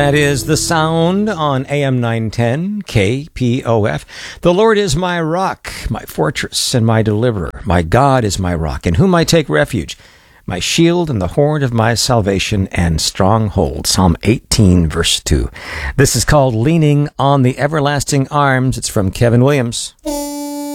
That is the sound on AM 910 KPOF. The Lord is my rock, my fortress, and my deliverer. My God is my rock, in whom I take refuge, my shield and the horn of my salvation and stronghold. Psalm 18, verse 2. This is called Leaning on the Everlasting Arms. It's from Kevin Williams.